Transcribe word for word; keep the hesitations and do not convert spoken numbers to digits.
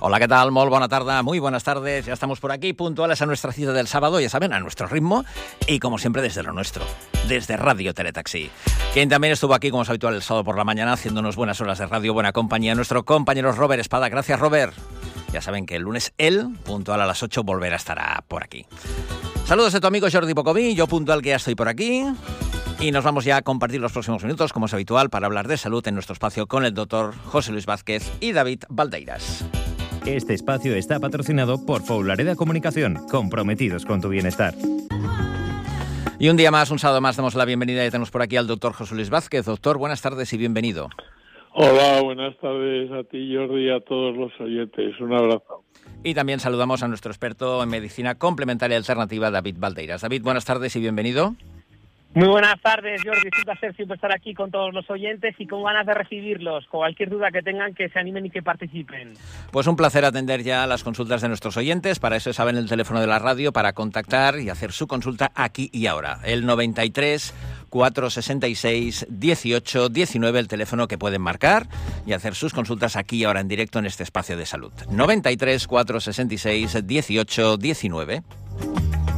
Hola, ¿qué tal? Molt bona tarda, muy buenas tardes. Ya estamos por aquí, puntuales a nuestra cita del sábado, ya saben, a nuestro ritmo y como siempre desde lo nuestro, desde Radio Teletaxi. Quien también estuvo aquí, como es habitual, el sábado por la mañana, haciéndonos buenas horas de radio, buena compañía, nuestro compañero Robert Espada. Gracias, Robert. Ya saben que el lunes él, puntual a las ocho, volverá a estar por aquí. Saludos de tu amigo Jordi Pocomí, yo puntual que ya estoy por aquí. Y nos vamos ya a compartir los próximos minutos, como es habitual, para hablar de salud en nuestro espacio con el doctor José Luis Vázquez y David Baldeiras. Este espacio está patrocinado por Foulareda Comunicación, comprometidos con tu bienestar. Y un día más, un sábado más, damos la bienvenida y tenemos por aquí al doctor José Luis Vázquez. Doctor, buenas tardes y bienvenido. Hola, buenas tardes a ti, Jordi, y a todos los oyentes. Un abrazo. Y también saludamos a nuestro experto en medicina complementaria alternativa, David Baldeiras. David, buenas tardes y bienvenido. Muy buenas tardes, Jordi. Es un placer siempre estar aquí con todos los oyentes y con ganas de recibirlos. Cualquier duda que tengan, que se animen y que participen. Pues un placer atender ya las consultas de nuestros oyentes. Para eso saben el teléfono de la radio para contactar y hacer su consulta aquí y ahora. El noventa y tres, cuatrocientos sesenta y seis, dieciocho diecinueve, el teléfono que pueden marcar y hacer sus consultas aquí y ahora en directo en este espacio de salud. noventa y tres, cuatrocientos sesenta y seis, dieciocho diecinueve.